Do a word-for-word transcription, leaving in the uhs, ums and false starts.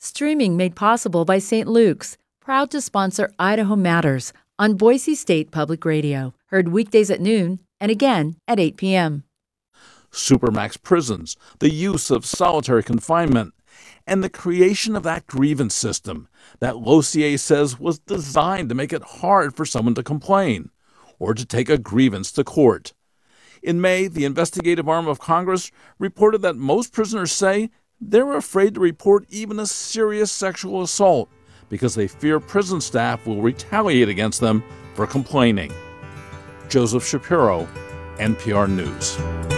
Streaming made possible by Saint Luke's, proud to sponsor Idaho Matters on Boise State Public Radio. Heard weekdays at noon and again at eight p.m. Supermax prisons, the use of solitary confinement, and the creation of that grievance system that Lossier says was designed to make it hard for someone to complain or to take a grievance to court. In May, the investigative arm of Congress reported that most prisoners say they're afraid to report even a serious sexual assault because they fear prison staff will retaliate against them for complaining. Joseph Shapiro, N P R News.